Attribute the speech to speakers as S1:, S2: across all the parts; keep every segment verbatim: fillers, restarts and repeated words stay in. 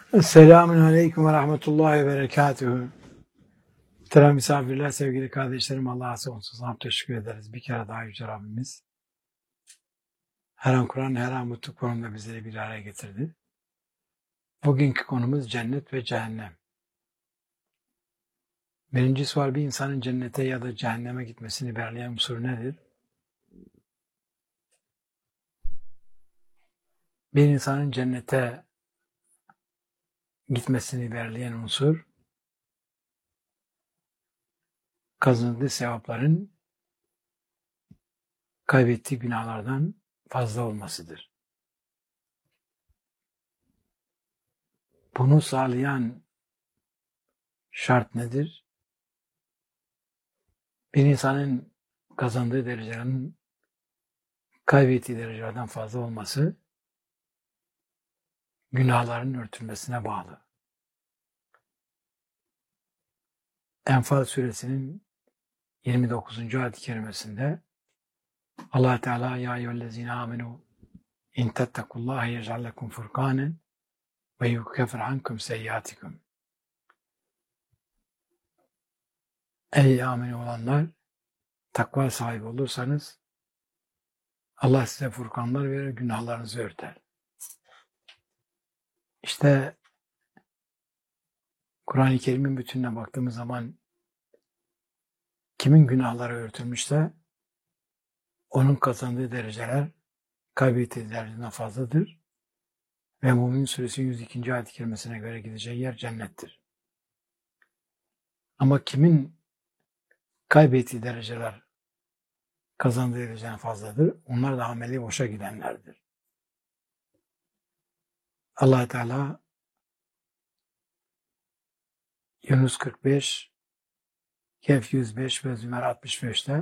S1: Selamun Aleyküm ve Rahmetullahi ve Berekatuhu. Muhterem misafirler, sevgili kardeşlerim, Allah'a sonsuz hamd teşekkür ederiz. Bir kere daha Yüce Rabbimiz her an Kur'an, her an mutlu konumda bizleri bir araya getirdi. Bugünkü konumuz cennet ve cehennem. Birinci sual, bir insanın cennete ya da cehenneme gitmesini belirleyen unsur nedir? Bir insanın cennete gitmesini belirleyen unsur, kazandığı sevapların kaybettiği günahlardan fazla olmasıdır. Bunu sağlayan şart nedir? Bir insanın kazandığı derecelerin kaybettiği derecelerden fazla olması günahların örtülmesine bağlı. Enfal suresinin yirmi dokuzuncu ayet-i kerimesinde Allah Teala ya eyyühellezine amenu in tettekullaha yec'al lekum furkanen ve yukeffir ankum seyyiatikum. Ey amin olanlar, takva sahibi olursanız Allah size furkanlar verir, günahlarınızı örter. İşte Kur'an-ı Kerim'in bütününe baktığımız zaman kimin günahları örtülmüşse onun kazandığı dereceler kaybettiği dereceden fazladır ve Mümin Suresi yüz ikinci ayet-i kerimesine göre gideceği yer cennettir. Ama kimin kaybettiği dereceler kazandığı dereceden fazladır, onlar da ameli boşa gidenlerdir. Allah Teala Yunus kırk beş, Kehf yüz beş ve Zümer altmış beşte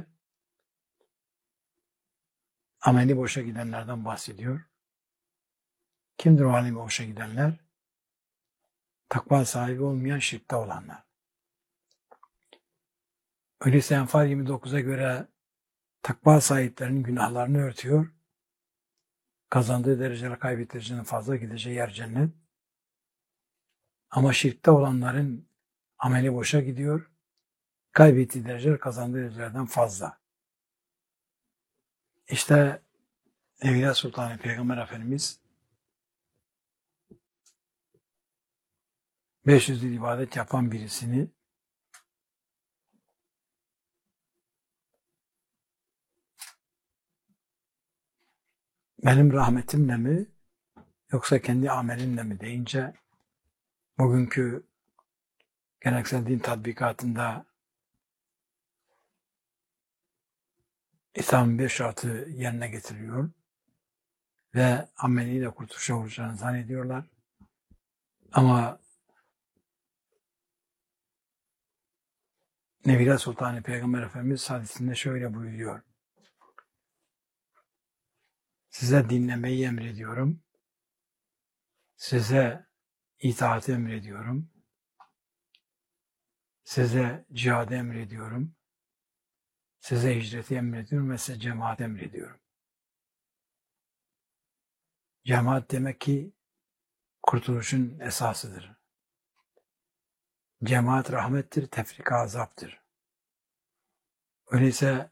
S1: ameli boşa gidenlerden bahsediyor. Kimdir o ameli boşa gidenler? Takva sahibi olmayan, şirkte olanlar. Öyleyse Enfal yirmi dokuza göre takva sahiplerinin günahlarını örtüyor. Kazandığı dereceler kaybettiği dereceden fazla gideceği yer cennet. Ama şirkte olanların ameli boşa gidiyor. Kaybettiği dereceler kazandığı derecelerden fazla. İşte Evliya Sultanı Peygamber Efendimiz beş yüz yıl ibadet yapan birisini benim rahmetimle mi yoksa kendi amelinle mi deyince bugünkü geleneksel din tatbikatında İslam'ın beş şartı yerine getiriliyor ve ameliyle kurtuluşa uğrayacağını zannediyorlar. Ama Nevila Sultanı Peygamber Efendimiz hadisinde şöyle buyuruyor. Size dinlemeyi emrediyorum. Size itaati emrediyorum. Size cihadı emrediyorum. Size hicreti emrediyorum ve size cemaat emrediyorum. Cemaat demek ki kurtuluşun esasıdır. Cemaat rahmettir, tefrika azaptır. Öyleyse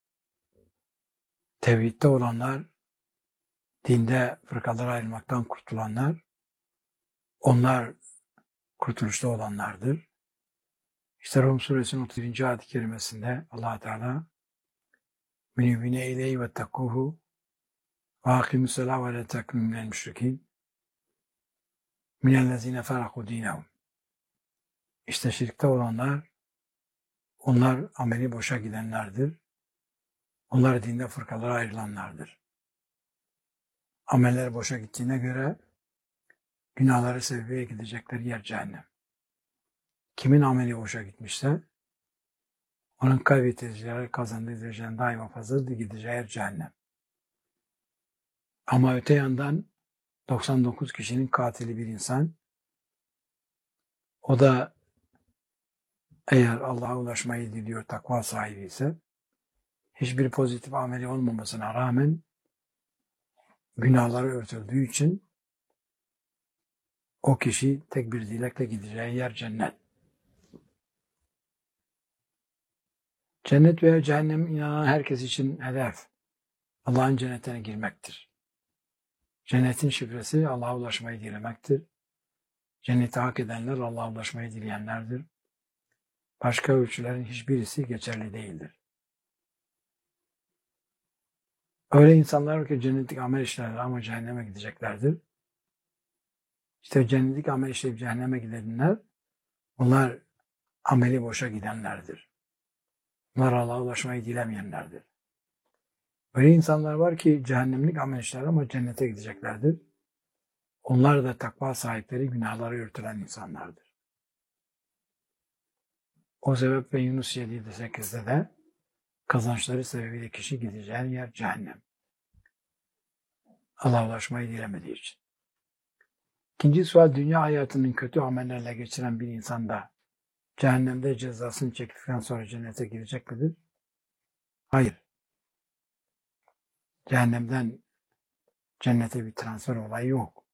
S1: tevhidde olanlar, dinde fırkalara ayrılmaktan kurtulanlar, onlar kurtuluşta olanlardır. İşte Rum suresinin otuz birinci ayet-i kerimesinde Allah Teala "Münibine ileyhi ve tekkuhu ve akimussalâ ve la tekûnû minel müşrikîn minellezîne ferakû dînehum." İşte şirkte olanlar, onlar ameli boşa gidenlerdir. Onlar dinde fırkalara ayrılanlardır. Ameller boşa gittiğine göre günahları sebebiyle gidecekleri yer cehennem. Kimin ameli boşa gitmişse onun kaybedeceği, kazandığı dereceden daima fazladır, gideceği yer cehennem. Ama öte yandan doksan dokuz kişinin katili bir insan, o da eğer Allah'a ulaşmayı diliyor, takva sahibi ise, hiçbir pozitif ameli olmamasına rağmen günahları örtüldüğü için o kişi tek bir dilekle gideceği yer cennet. Cennet veya cehennem inanan herkes için hedef Allah'ın cennetine girmektir. Cennetin şifresi Allah'a ulaşmayı dilemektir. Cenneti hak edenler Allah'a ulaşmayı dileyenlerdir. Başka ölçülerin hiçbirisi geçerli değildir. Öyle insanlar var ki cennetlik amel işlerler ama cehenneme gideceklerdir. İşte cennetlik amel işleyip cehenneme gidenler, onlar ameli boşa gidenlerdir. Bunlar Allah'a ulaşmayı dilemeyenlerdir. Öyle insanlar var ki cehennemlik amel işlerler ama cennete gideceklerdir. Onlar da takva sahipleri, günahları örtülen insanlardır. O sebeple Yunus yedi sekizde de kazançları sebebiyle kişi gideceği yer cehennem. Allah'a ulaşmayı dilemediği için. İkinci sual, dünya hayatının kötü amellerle geçiren bir insan da cehennemde cezasını çektikten sonra cennete girecek midir? Hayır. Cehennemden cennete bir transfer olayı yok.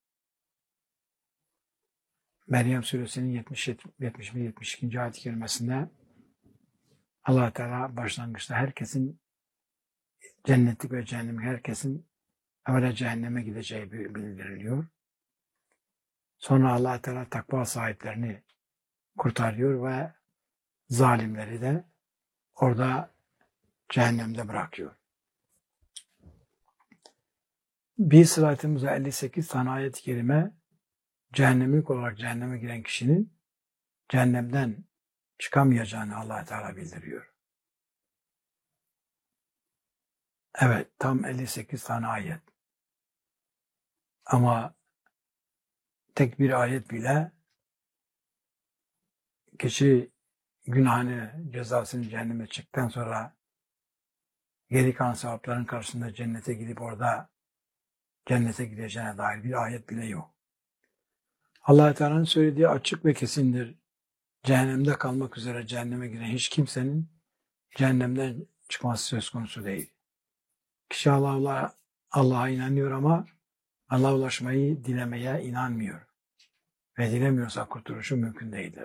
S1: Meryem Suresinin yetmiş bir yetmiş iki. ayet-i kerimesinde Allah Teala başlangıçta herkesin cennetlik ve cehennemlik herkesin evvela cehenneme gideceği bildiriliyor. Sonra Allah Teala takva sahiplerini kurtarıyor ve zalimleri de orada cehennemde bırakıyor. Bir sıratımıza elli sekiz tane ayet-i kerime cehennemlik olarak cehenneme giren kişinin cehennemden çıkamayacağını Allah Teala bildiriyor. Evet, tam elli sekiz tane ayet. Ama tek bir ayet bile kişi günahını, cezasını cehenneme çektikten sonra geri kalan sevapların karşısında cennete gidip orada cennete gideceğine dair bir ayet bile yok. Allah Teala'nın söylediği açık ve kesindir. Cehennemde kalmak üzere cehenneme giren hiç kimsenin cehennemden çıkması söz konusu değil. Kişi Allah'a Allah'a inanıyor ama Allah'a ulaşmayı dilemeye inanmıyor. Ve dilemiyorsa kurtuluşu mümkün değildir.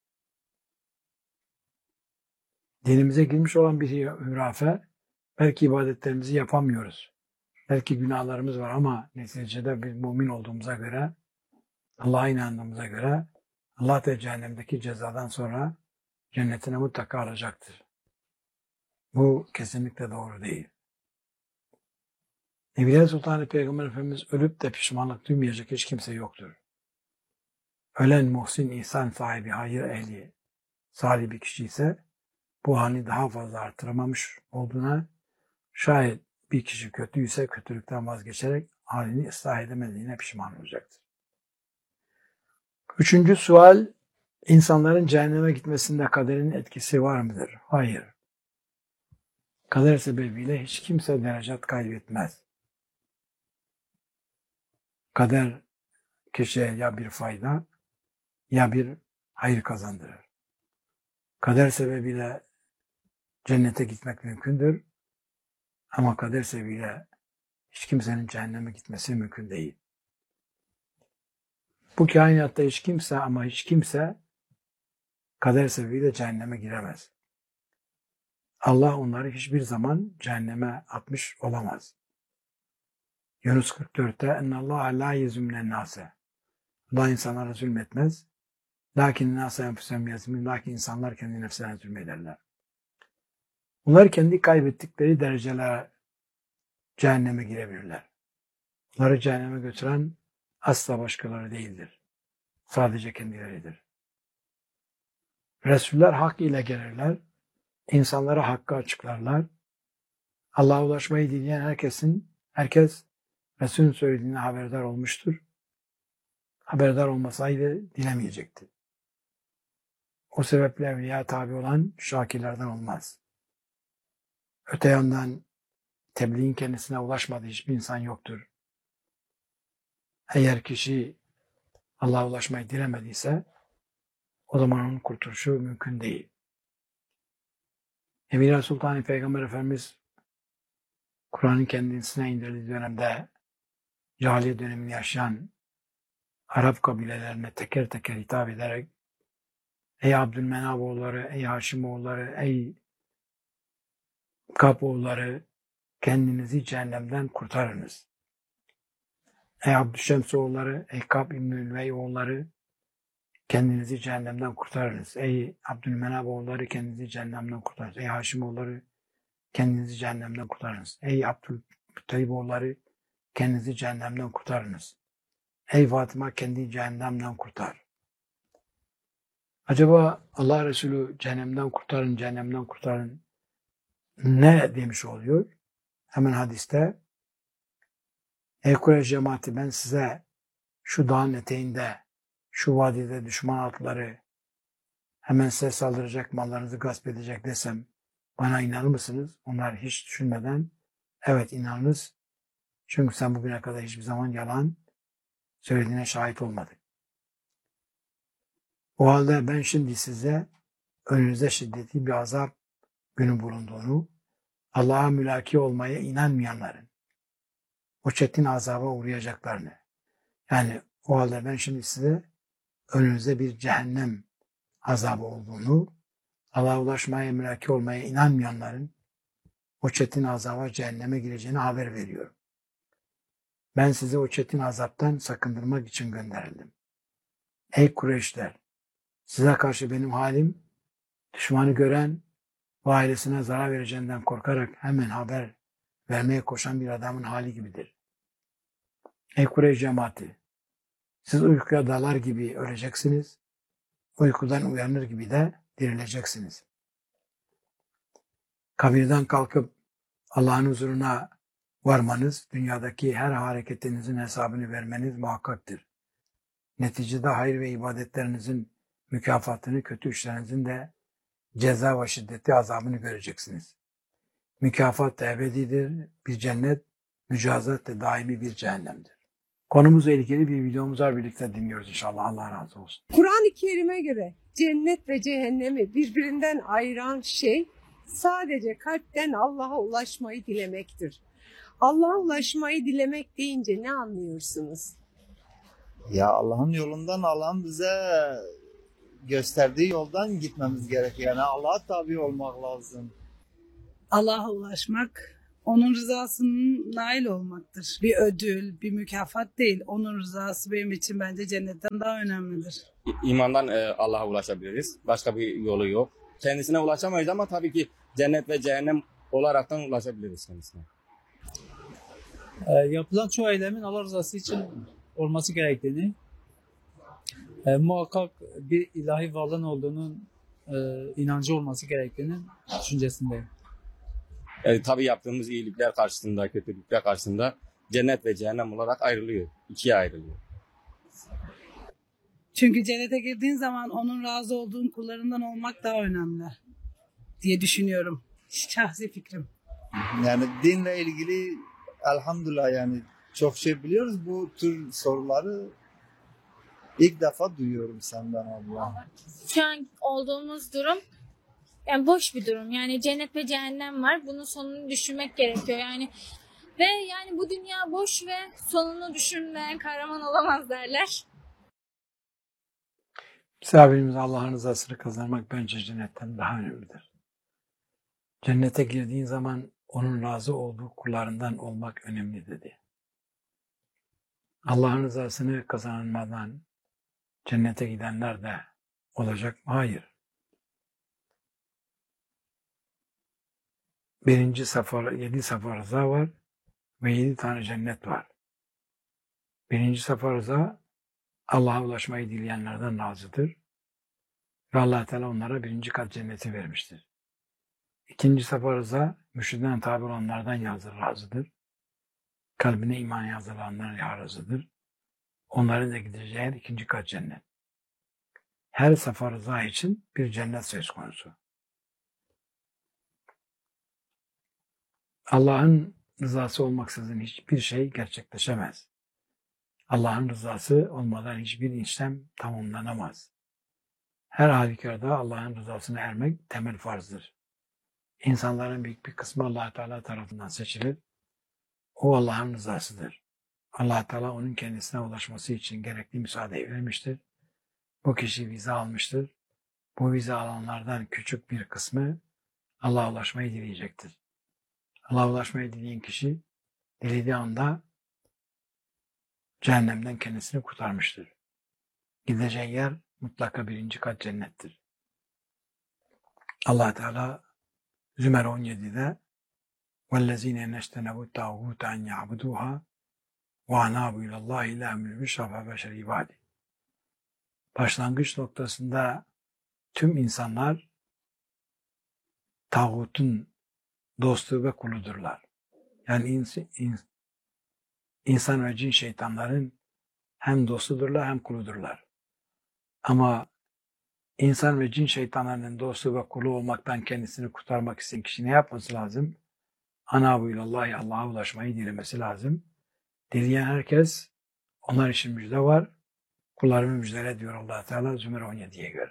S1: Dinimize girmiş olan bir hürafe, belki ibadetlerimizi yapamıyoruz. Belki günahlarımız var ama neticede biz mümin olduğumuza göre, Allah'a inandığımıza göre Allah da cehennemdeki cezadan sonra cennetine mutlaka alacaktır. Bu kesinlikle doğru değil. Nebiler Sultanı Peygamber Efendimiz ölüp de pişmanlık duymayacak hiç kimse yoktur. Ölen muhsin, ihsan sahibi, hayır ehli, salih bir kişi ise bu halini daha fazla artıramamış olduğuna, şayet bir kişi kötüyse kötülükten vazgeçerek halini ıslah edemediğine pişman olacaktır. Üçüncü sual, insanların cehenneme gitmesinde kaderin etkisi var mıdır? Hayır. Kader sebebiyle hiç kimse derecat kaybetmez. Kader kişiye ya bir fayda ya bir hayır kazandırır. Kader sebebiyle cennete gitmek mümkündür ama kader sebebiyle hiç kimsenin cehenneme gitmesi mümkün değil. Bu kainatta hiç kimse ama hiç kimse kader sebebiyle cehenneme giremez. Allah onları hiçbir zaman cehenneme atmış olamaz. Yunus kırk dörtte اَنَّ اللّٰهَ لَا يَزُمْنَ النَّاسَ Allah insanlara zulmetmez. Lakin nâse enfusem yazmin. Lakin insanlar kendi nefsine zulmederler. Bunlar kendi kaybettikleri derecelere cehenneme girebilirler. Bunları cehenneme götüren asla başkaları değildir. Sadece kendileridir. Resuller hak ile gelirler. İnsanlara hakkı açıklarlar. Allah'a ulaşmayı dileyen herkesin, herkes Resul'ün söylediğine haberdar olmuştur. Haberdar olmasaydı dilemeyecekti. O sebeple evliya tabi olan şakirlerden olmaz. Öte yandan tebliğin kendisine ulaşmadığı hiçbir insan yoktur. Eğer kişi Allah'a ulaşmayı dilemediyse o zaman onun kurtuluşu mümkün değil. Emine Sultan Peygamber Efendimiz Kur'an'ın kendisine indirdiği dönemde cahiliye dönemini yaşayan Arap kabilelerine teker teker hitap ederek ey Abdülmenaf oğulları, ey Haşim oğulları, ey Kap oğulları kendinizi cehennemden kurtarınız. Ey Abdüşşems oğulları, ey Kab İbn-i Ülvey oğulları kendinizi cehennemden kurtarınız. Ey Abdülmenaf oğulları kendinizi cehennemden kurtarınız. Ey Haşim oğulları kendinizi cehennemden kurtarınız. Ey Abdülmuttalip oğulları kendinizi cehennemden kurtarınız. Ey Fatıma kendini cehennemden kurtar. Acaba Allah Resulü cehennemden kurtarın, cehennemden kurtarın ne demiş oluyor? Hemen hadiste ey Kureyş cemaati ben size şu dağın eteğinde, şu vadide düşman atları hemen size saldıracak, mallarınızı gasp edecek desem bana inanır mısınız? Onlar hiç düşünmeden evet inanırız. Çünkü sen bugüne kadar hiçbir zaman yalan söylediğine şahit olmadın. O halde ben şimdi size önünüzde şiddetli bir azap günü bulunduğunu, Allah'a mülaki olmaya inanmayanların o çetin azaba uğrayacaklarını, yani o halde ben şimdi size önünüzde bir cehennem azabı olduğunu, Allah'a ulaşmaya, mülaki olmaya inanmayanların o çetin azaba, cehenneme gireceğini haber veriyorum. Ben sizi o çetin azaptan sakındırmak için gönderildim. Ey Kureyşler! Size karşı benim halim, düşmanı gören ve ailesine zarar vereceğinden korkarak hemen haber vermeye koşan bir adamın hali gibidir. Ey Kureyş cemaati! Siz uykuya dalar gibi öleceksiniz, uykudan uyanır gibi de dirileceksiniz. Kabirden kalkıp Allah'ın huzuruna varmanız, dünyadaki her hareketinizin hesabını vermeniz muhakkaktır. Neticede hayır ve ibadetlerinizin mükafatını, kötü işlerinizin de ceza ve şiddetli azabını göreceksiniz. Mükafat da ebedidir, bir cennet, mücazat da daimi bir cehennemdir. Konumuzla ilgili bir videomuz var, birlikte dinliyoruz inşallah. Allah razı olsun.
S2: Kur'an-ı Kerim'e göre cennet ve cehennemi birbirinden ayıran şey sadece kalpten Allah'a ulaşmayı dilemektir. Allah'a ulaşmayı dilemek deyince ne anlıyorsunuz?
S3: Ya Allah'ın yolundan, Allah'ın bize gösterdiği yoldan gitmemiz gerekiyor. Yani Allah'a tabi olmak lazım.
S4: Allah'a ulaşmak, onun rızasının nail olmaktır. Bir ödül, bir mükafat değil. Onun rızası benim için bence cennetten daha önemlidir.
S5: İmandan e, Allah'a ulaşabiliriz. Başka bir yolu yok. Kendisine ulaşamayız ama tabii ki cennet ve cehennem olaraktan ulaşabiliriz kendisine.
S6: E, yapılan çoğu eylemin Allah rızası için olması gerektiğini, e, muhakkak bir ilahi varlığın olduğunun e, inancı olması gerektiğini düşüncesindeyim.
S5: E, tabii yaptığımız iyilikler karşısında, kötülükler karşısında cennet ve cehennem olarak ayrılıyor. İkiye ayrılıyor.
S4: Çünkü cennete girdiğin zaman onun razı olduğun kullarından olmak daha önemli diye düşünüyorum. Şahsi fikrim.
S3: Yani dinle ilgili elhamdülillah yani çok şey biliyoruz. Bu tür soruları ilk defa duyuyorum senden abla.
S7: Şu an olduğumuz durum yani boş bir durum. Yani cennet ve cehennem var. Bunun sonunu düşünmek gerekiyor. Yani ve yani bu dünya boş ve sonunu düşünmeyen kahraman olamaz derler.
S1: Misafirimiz Allah'ın rızasını kazanmak bence cennetten daha önemlidir. Cennete girdiğin zaman onun razı olduğu kullarından olmak önemli dedi. Allah'ın rızasını kazanmadan cennete gidenler de olacak mı? Hayır. Birinci safar, yedi safar rıza var ve yedi tane cennet var. Birinci safar rıza Allah'a ulaşmayı dileyenlerden razıdır. Ve Allah Teala onlara birinci kat cenneti vermiştir. İkinci safar rıza mürşidine tabi olanlardan yazdır, razıdır. Kalbine iman yazılanlar razıdır. Onların da gideceği ikinci kat cennet. Her safar rıza için bir cennet söz konusu. Allah'ın rızası olmaksızın hiçbir şey gerçekleşemez. Allah'ın rızası olmadan hiçbir işlem tamamlanamaz. Her halükarda Allah'ın rızasına ermek temel farzdır. İnsanların büyük bir kısmı Allah Teala tarafından seçilir. O Allah'ın rızasıdır. Allah Teala onun kendisine ulaşması için gerekli müsaadeyi vermiştir. Bu kişi vize almıştır. Bu vize alanlardan küçük bir kısmı Allah'a ulaşmayı dileyecektir. Allah'a ulaşmayı dileyen kişi dilediği anda cehennemden kendisini kurtarmıştır. Gideceği yer mutlaka birinci kat cennettir. Allah Teala Zümer on yedide وَالَّذ۪ينَ نَشْتَنَبُوا التَّاغُوتَ اَنْ يَعْبُدُوهَا وَاَنَابُوا اِلَى اللّٰهِ اِلَى اَمْرِ بِشْرَفَ بَشَرِ ibadi. Başlangıç noktasında tüm insanlar tağutun dostu ve kuludurlar. Yani ins, ins, insan ve cin şeytanların hem dostudurlar hem kuludurlar. Ama insan ve cin şeytanlarının dostu ve kulu olmaktan kendisini kurtarmak isteyen kişi ne yapması lazım? Anabu ilallahi, Allah'a ulaşmayı dilemesi lazım. Dileyen herkes, onlar için müjde var. Kullarımı müjdele diyor Allah Teala Zümer on yediye göre.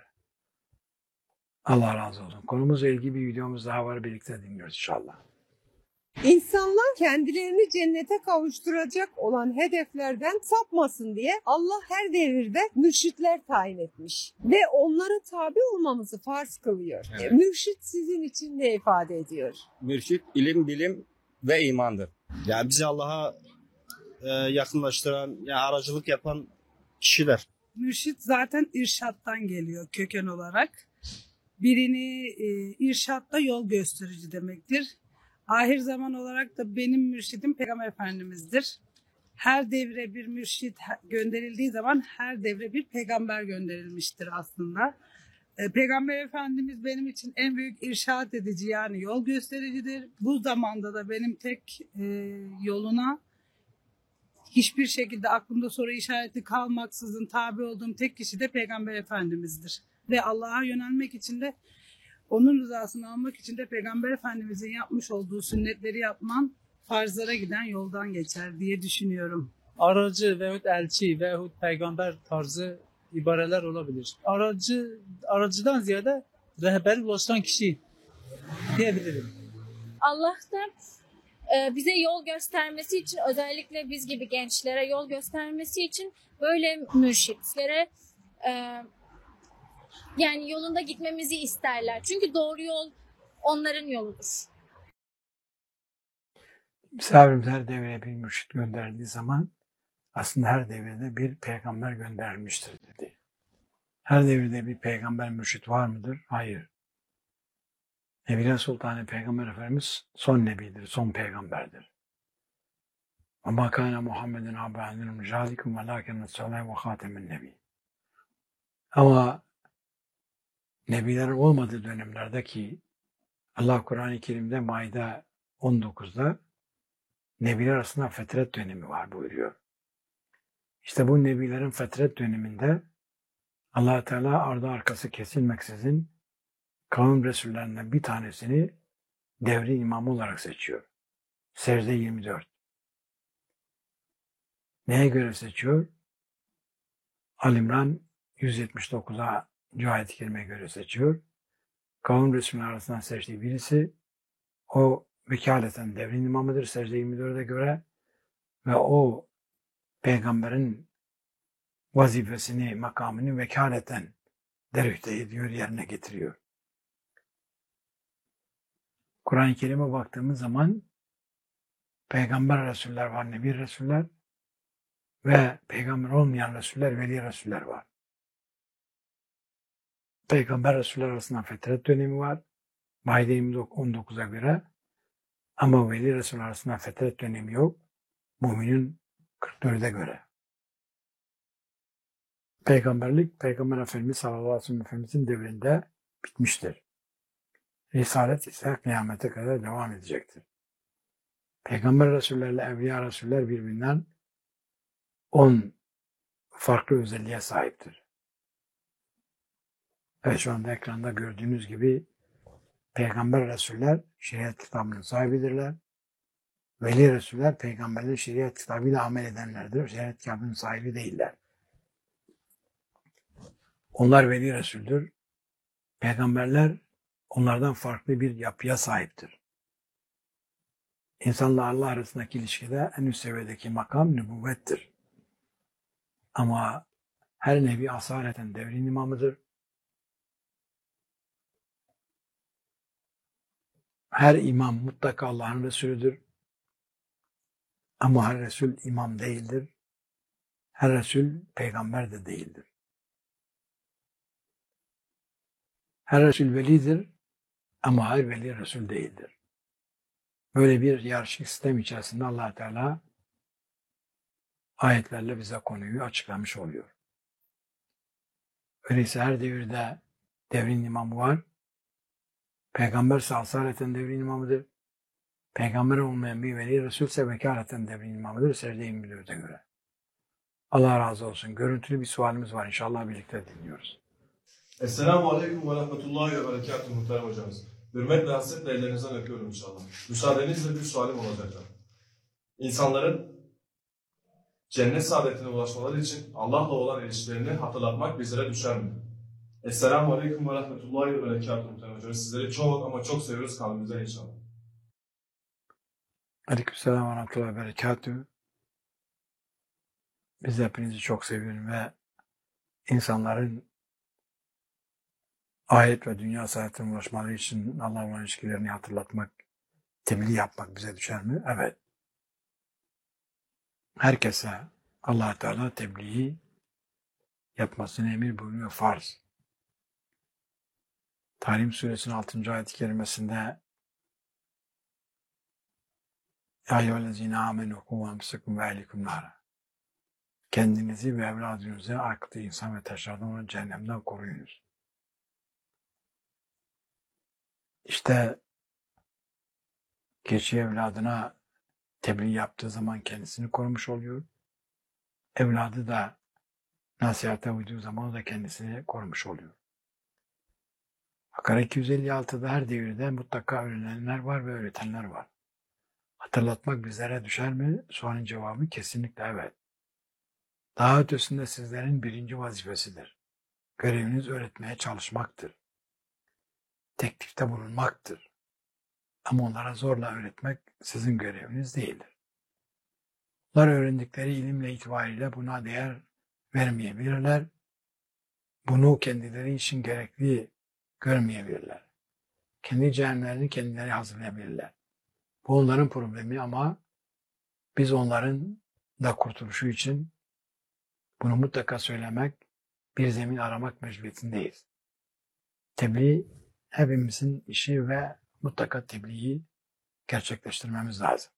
S1: Allah razı olsun. Konumuzla ilgili bir videomuz daha var. Birlikte dinliyoruz inşallah.
S2: İnsanlar kendilerini cennete kavuşturacak olan hedeflerden sapmasın diye Allah her devirde mürşitler tayin etmiş. Ve onlara tabi olmamızı farz kılıyor.
S5: Evet.
S2: E, Mürşit sizin için ne ifade ediyor?
S5: Mürşit ilim, bilim ve imandır.
S8: Yani bizi Allah'a e, yakınlaştıran, yani aracılık yapan kişiler.
S4: Mürşit zaten irşattan geliyor köken olarak. Birini e, irşatta yol gösterici demektir. Ahir zaman olarak da benim mürşidim Peygamber Efendimiz'dir. Her devre bir mürşit gönderildiği zaman her devre bir peygamber gönderilmiştir aslında. E, Peygamber Efendimiz benim için en büyük irşat edici, yani yol göstericidir. Bu zamanda da benim tek e, yoluna hiçbir şekilde aklımda soru işareti kalmaksızın tabi olduğum tek kişi de Peygamber Efendimiz'dir. Ve Allah'a yönelmek için de, onun rızasını almak için de Peygamber Efendimiz'in yapmış olduğu sünnetleri yapman farzlara giden yoldan geçer diye düşünüyorum.
S6: Aracı veyahut elçi veyahut peygamber tarzı ibareler olabilir. Aracı, aracıdan ziyade rehber ulaştıran kişi diyebilirim.
S7: Allah da e, bize yol göstermesi için, özellikle biz gibi gençlere yol göstermesi için böyle mürşitlere e, yani yolunda gitmemizi isterler. Çünkü doğru yol onların yoludur.
S1: Misafirimiz her devreye bir mürşit gönderildiği zaman aslında her devrede bir peygamber gönderilmiştir dedi. Her devirde bir peygamber mürşit var mıdır? Hayır. Nebiler Sultanı Peygamber Efendimiz son nebidir, son peygamberdir. Ama kâne Muhammedin abâhinin ricâlikum ve lâkenne salâh ve khâtemin nebi. Ama nebiler olmadığı dönemlerde ki Allah Kur'an-ı Kerim'de Maide on dokuzda nebiler arasında fetret dönemi var buyuruyor. İşte bu nebilerin fetret döneminde Allah Teala ardı arkası kesilmeksizin kavim resullerinden bir tanesini devri imamı olarak seçiyor. Secde yirmi dört. Neye göre seçiyor? Al-İmran yüz yetmiş dokuza ayet-i kerimeye göre seçiyor. Kavim resulleri arasından seçtiği birisi o vekaleten devrin imamıdır secde yirmi dörde göre ve o peygamberin vazifesini, makamını vekaleten derühte ediyor, yerine getiriyor. Kur'an-ı Kerim'e baktığımız zaman peygamber resuller var, nebi resuller ve peygamber olmayan resuller, veli resuller var. Peygamber resuller arasında fetret dönemi var. Maide on dokuza göre. Ama veli resuller arasında fetret dönemi yok. Müminin kırk dörde göre. Peygamberlik, Peygamber Efendimiz sallallahu aleyhi ve sellem Efendimizin devrinde bitmiştir. Risalet ise kıyamete kadar devam edecektir. Peygamber Resullerle Evliya Resuller birbirinden on farklı özelliğe sahiptir. Evet, şu anda ekranda gördüğünüz gibi Peygamber Resuller şeriat kitabının sahibidirler. Veli Resuller peygamberlerin şeriat kitabıyla amel edenlerdir. Şeriat kitabının sahibi değiller. Onlar veli Resul'dür. Peygamberler onlardan farklı bir yapıya sahiptir. İnsanla Allah arasındaki ilişkide en üst seviyedeki makam nübüvvettir. Ama her nebi asaleten devrin imamıdır. Her imam mutlaka Allah'ın Resulüdür. Ama her Resul imam değildir. Her Resul peygamber de değildir. Her Resul velidir ama her veli Resul değildir. Böyle bir yarışık sistem içerisinde Allah Teala ayetlerle bize konuyu açıklamış oluyor. Öyleyse her devirde devrin imamı var. Peygamber ise asaleten devrin imamıdır. Peygamber olmayan bir veli Resul ise vekaleten devrin imamıdır. Secde yirmi dörde göre. Allah razı olsun. Görüntülü bir sualimiz var. İnşallah birlikte dinliyoruz.
S9: Esselamu Aleyküm ve Rahmetullahi ve Berekatuhu muhterem hocamız. Hürmet ve hasretle ellerinizden öpüyorum inşallah. Müsaadenizle bir sualim olacaktır. İnsanların cennet saadetine ulaşmaları için Allah'la olan ilişkilerini hatırlatmak bizlere düşer mi? Esselamu Aleyküm ve Rahmetullahi ve Berekatuhu muhterem hocamız. Sizleri çok ama çok seviyoruz kalbimize inşallah.
S1: Aleykümselam ve Rahmetullahi ve Berekatuhu. Biz hepinizi çok seviyorum ve insanların ahiret ve dünya saadetine ulaşmaları için Allah'la olan ilişkilerini hatırlatmak, tebliğ yapmak bize düşer mi? Evet. Herkese Allah Teala tebliği yapmasını emir buyuruyor, farz. Talim suresinin altıncı ayet-i kerimesinde Ya eyyühellezine amenu ku emsikum ve ehlikum nara. Kendinizi ve evladınızı aklı insan ve taşlardan olan cehennemden koruyunuz. İşte kişi evladına tebliğ yaptığı zaman kendisini korumuş oluyor. Evladı da nasihate uyduğu zaman da kendisini korumuş oluyor. Bakara iki yüz elli altıda her devirde mutlaka öğrenenler var ve öğretenler var. Hatırlatmak bizlere düşer mi? Sualin cevabı kesinlikle evet. Daha ötesinde sizlerin birinci vazifesidir. Göreviniz öğretmeye çalışmaktır. Teklifte bulunmaktır. Ama onlara zorla öğretmek sizin göreviniz değildir. Onlar öğrendikleri ilimle itibariyle buna değer vermeyebilirler. Bunu kendileri için gerekli görmeyebilirler. Kendi cehennemlerini kendileri hazırlayabilirler. Bu onların problemi ama biz onların da kurtuluşu için bunu mutlaka söylemek, bir zemin aramak mecburiyetindeyiz. Tebliğ hepimizin işi ve mutlaka tebliği gerçekleştirmemiz lazım.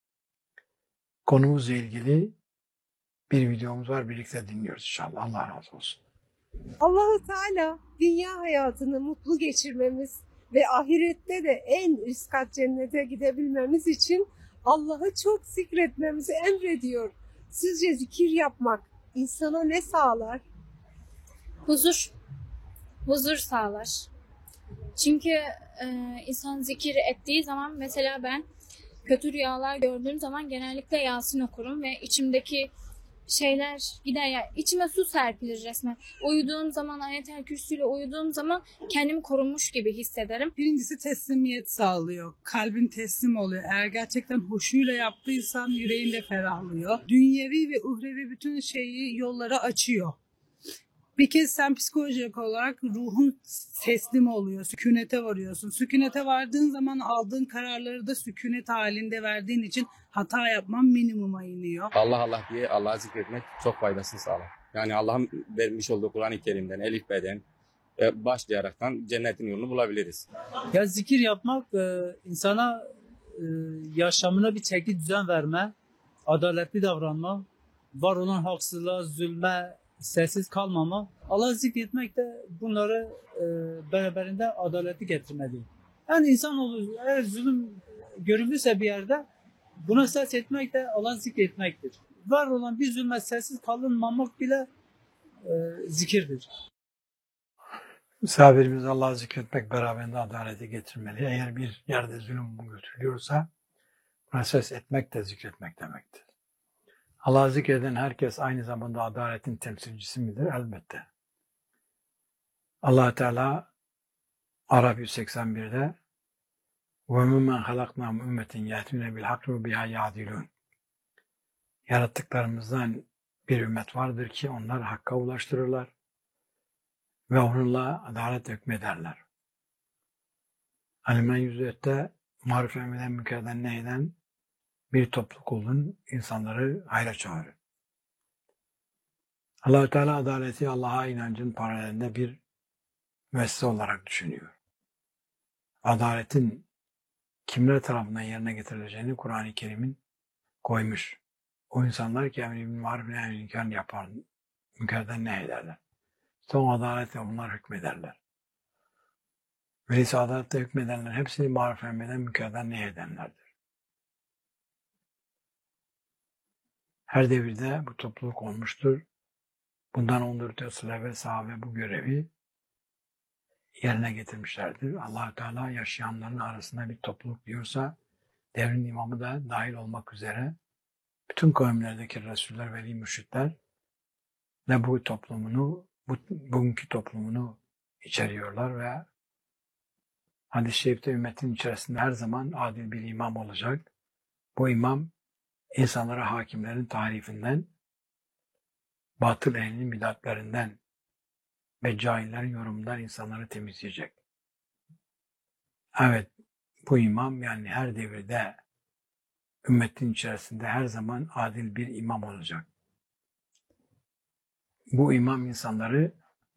S1: Konumuzla ilgili bir videomuz var, birlikte dinliyoruz inşallah. Allah razı olsun.
S2: Allah-u Teala dünya hayatını mutlu geçirmemiz ve ahirette de en üst kat cennete gidebilmemiz için Allah'ı çok zikretmemizi emrediyor. Sizce zikir yapmak insana ne sağlar?
S7: Huzur. Huzur sağlar. Çünkü e, insan zikir ettiği zaman, mesela ben kötü rüyalar gördüğüm zaman genellikle Yasin okurum ve içimdeki şeyler gider ya, içime su serpilir resmen. Uyuduğum zaman, Ayet-el Kürsü'yle uyuduğum zaman kendimi korunmuş gibi hissederim.
S4: Birincisi teslimiyet sağlıyor. Kalbin teslim oluyor. Eğer gerçekten hoşuyla yaptıysan yüreğinde ferahlıyor. Dünyevi ve uhrevi bütün şeyi, yolları açıyor. Bir kez sen psikolojik olarak ruhun teslim oluyor. Sükunete varıyorsun. Sükunete vardığın zaman aldığın kararları da sükunet halinde verdiğin için hata yapman minimuma iniyor.
S5: Allah Allah diye Allah'ı zikretmek çok faydasını sağlar. Yani Allah'ın vermiş olduğu Kur'an-ı Kerim'den, Elif B'den e, başlayaraktan cennetin yolunu bulabiliriz.
S6: Ya zikir yapmak e, insana e, yaşamına bir çeki düzen verme, adaletli davranma, var olan haksızlığa, zulme sessiz kalmama. Allah'ı zikretmek de bunları e, beraberinde adaleti getirmeli. Yani insanoğlu eğer zulüm görüldüyse bir yerde buna ses etmek de Allah'ı zikretmektir. Var olan bir zulme sessiz kalınmamak bile e, zikirdir.
S1: Misafirimiz Allah'ı zikretmek beraberinde adaleti getirmeli. Eğer bir yerde zulüm götürülüyorsa buna ses etmek de zikretmek demektir. Allah'ı zikreden herkes aynı zamanda adaletin temsilcisi midir? Elbette. Allah Teala Araf yüz seksen birde وَمِمَّنْ خَلَقْنَاهُمْ اُمَّةٍ يَأْتُونَ بِالْحَقِّ وَبِهَا يَعْدِلُونَ. Yarattıklarımızdan bir ümmet vardır ki onlar hakka ulaştırırlar ve onunla adalet hükmederler. Alimen yüzde maruf emreden münkerden nehyen bir topluluk olun, insanları hayra çağırın. Allah-u Teala adaleti Allah'a inancın paralelinde bir müessese olarak düşünüyor. Adaletin kimler tarafından yerine getirileceğini Kur'an-ı Kerim'in koymuş. O insanlar ki emri bil maruf nehy münker yapar, münkerden nehyederler. Son adaletle onlar hükmederler. Öyleyse adaletle hükmedenler hepsini maruf emreden münkerden nehyedenlerdir. Her devirde bu topluluk olmuştur. Bundan on dört yıl evvel sahabe bu görevi yerine getirmişlerdir. Allah-u Teala yaşayanların arasında bir topluluk diyorsa devrin imamı da dahil olmak üzere bütün kavimlerdeki Resuller, veli, mürşitler ve bu toplumunu, bu, bugünkü toplumunu içeriyorlar ve hadis-i şerifte ümmetin içerisinde her zaman adil bir imam olacak. Bu imam insanlara hakimlerin tarifinden, batıl ehlinin bidatlerinden ve cahillerin yorumundan insanları temizleyecek. Evet, bu imam yani her devirde ümmetin içerisinde her zaman adil bir imam olacak. Bu imam insanları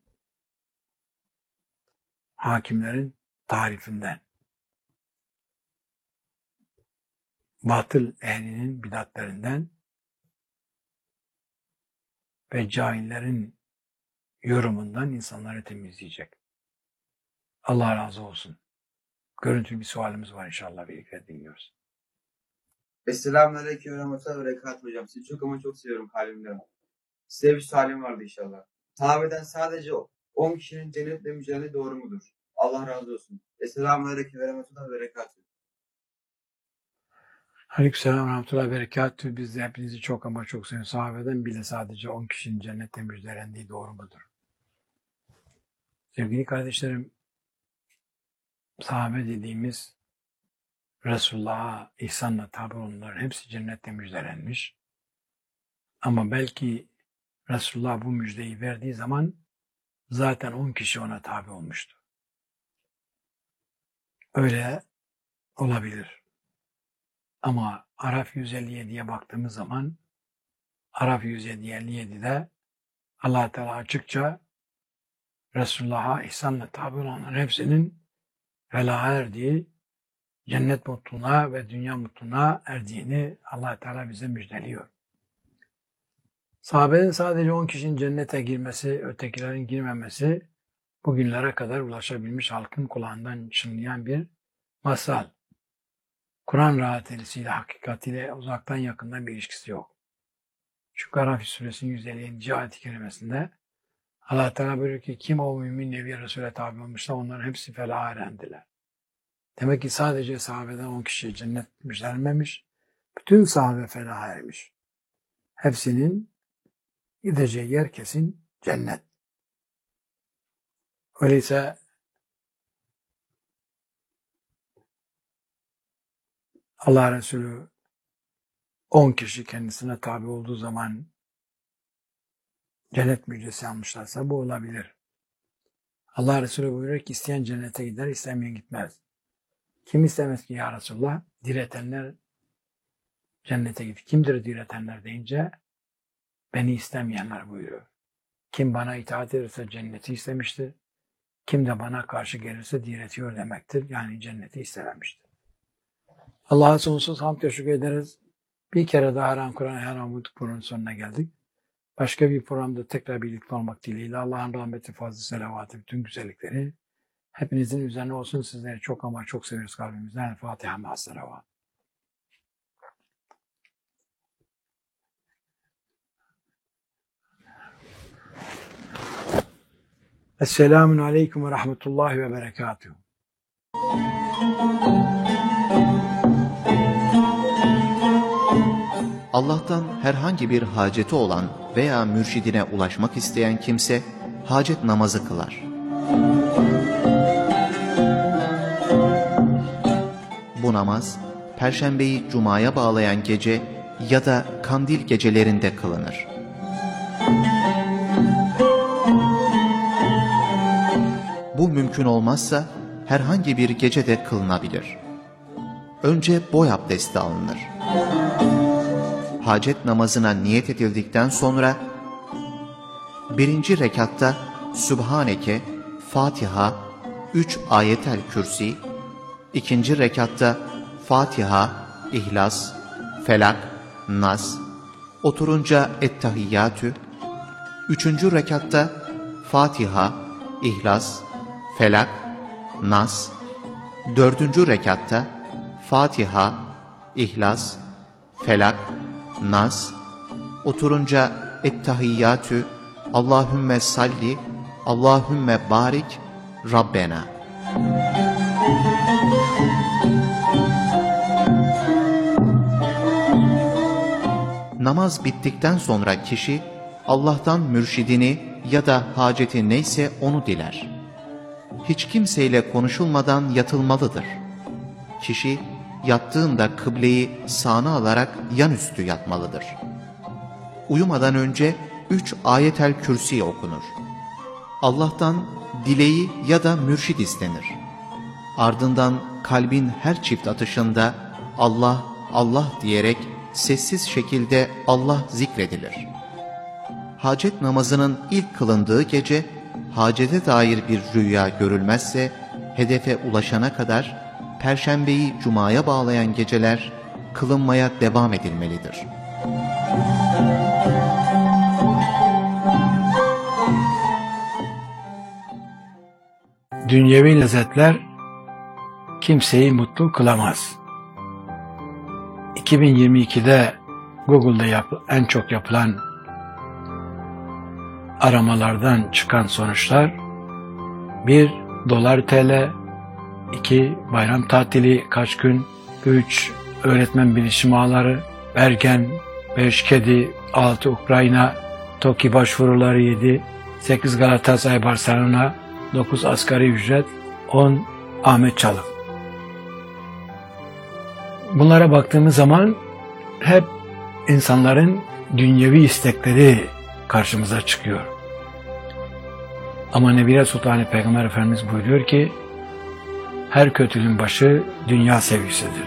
S1: hakimlerin tarifinden, batıl ehlinin bidatlerinden ve cahillerin yorumundan insanları temizleyecek. Allah razı olsun. Görüntülü bir sualimiz var inşallah, birlikte dinliyoruz.
S10: Selamünaleyküm ve rahmetullahi ve berekatuhu hocam. Sizi çok ama çok seviyorum kalbimden. Size bir sualim vardı inşallah. Sahabeden sadece on kişinin cennetle müjdeli doğru mudur? Allah razı olsun. Selamünaleyküm ve rahmetullahi ve berekatuhu.
S1: Aleykümselam ve rahmetullahi ve berekatuhu. Biz de hepinizi çok ama çok seviyoruz. Sahabeden bile sadece on kişinin cennette müjdelendiği doğru mudur? Sevgili kardeşlerim, sahabe dediğimiz Resulullah'a ihsanla tabi olanların hepsi cennette müjdelenmiş. Ama belki Resulullah bu müjdeyi verdiği zaman zaten on kişi ona tabi olmuştu. Öyle olabilir. Ama Araf yüz elli yediye baktığımız zaman Araf yüz elli yedide Allah Teala açıkça Resulullah'a ihsanla tabi olanların hepsinin felaha erdiği, cennet mutluluğuna ve dünya mutluluğuna erdiğini Allah Teala bize müjdeliyor. Sahabenin sadece on kişinin cennete girmesi, ötekilerin girmemesi bugünlere kadar ulaşabilmiş halkın kulağından çınlayan bir masal. Kur'an rahatlisiyle, hakikatiyle uzaktan yakından bir ilişkisi yok. Çünkü Araf suresinin yüz elli yedinci ayet-i kerimesinde Allah Teala buyuruyor ki kim o mümin Nebi Resul'e tabi olmuşsa onların hepsi felaha erendiler. Demek ki sadece sahabeden on kişiye cennet müjdelenmemiş, bütün sahabe felaha ermiş. Hepsinin gideceği yer kesin cennet. Öyleyse Allah Resulü on kişi kendisine tabi olduğu zaman cennet müjdesi almışlarsa bu olabilir. Allah Resulü buyuruyor ki isteyen cennete gider, istemeyen gitmez. Kim istemez ki ya Resulullah? Diretenler cennete gider. Kimdir diretenler deyince beni istemeyenler buyuruyor. Kim bana itaat ederse cenneti istemiştir. Kim de bana karşı gelirse diretiyor demektir. Yani cenneti istememiştir. Allah'a sonsuz hamd teşekkür ederiz. Bir kere daha Haram Kur'an Haram Bulduk programının sonuna geldik. Başka bir programda tekrar birlikte olmak dileğiyle Allah'ın rahmeti, fazlı, selavatı, bütün güzellikleri hepinizin üzerine olsun. Sizleri çok ama çok severiz kalbimizden. El Fatiha ma'as selavat. Esselamun aleyküm ve rahmetullahi ve berekatuhu.
S11: Allah'tan herhangi bir haceti olan veya mürşidine ulaşmak isteyen kimse hacet namazı kılar. bu namaz, Perşembeyi Cuma'ya bağlayan gece ya da kandil gecelerinde kılınır. Bu mümkün olmazsa herhangi bir gecede kılınabilir. Önce boy abdesti alınır. Hacet namazına niyet edildikten sonra birinci rekatta Sübhaneke, Fatiha, üç ayetel kürsi, ikinci rekatta Fatiha, İhlas, Felak, Nas, oturunca Ettehiyyatü, üçüncü rekatta Fatiha, İhlas, Felak, Nas, dördüncü rekatta Fatiha, İhlas, Felak, Nas, oturunca Ettehiyyatü, Allahümme salli, Allahümme barik, Rabbena. Namaz bittikten sonra kişi Allah'tan mürşidini ya da haceti neyse onu diler. Hiç kimseyle konuşulmadan yatılmalıdır. Kişi yattığında kıbleyi sağına alarak yanüstü yatmalıdır. Uyumadan önce üç ayetel kürsi okunur. Allah'tan dileği ya da mürşid istenir. Ardından kalbin her çift atışında Allah, Allah diyerek sessiz şekilde Allah zikredilir. Hacet namazının ilk kılındığı gece, hacete dair bir rüya görülmezse, hedefe ulaşana kadar Perşembeyi Cuma'ya bağlayan geceler kılınmaya devam edilmelidir.
S1: Dünyevi lezzetler kimseyi mutlu kılamaz. iki bin yirmi ikide Google'da yap, en çok yapılan aramalardan çıkan sonuçlar bir dolar T L, iki bayram tatili kaç gün, üç öğretmen bilişim ağları, Bergen, beş kedi, altı Ukrayna, TOKİ başvuruları yedi, sekiz Galatasaray Barcelona, dokuz asgari ücret, on Ahmet Çalık. Bunlara baktığımız zaman hep insanların dünyevi istekleri karşımıza çıkıyor. Ama Nebile Sultanı Peygamber Efendimiz buyuruyor ki her kötülüğün başı dünya sevgisidir.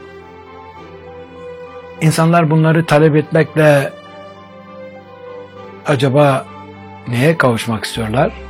S1: İnsanlar bunları talep etmekle acaba neye kavuşmak istiyorlar?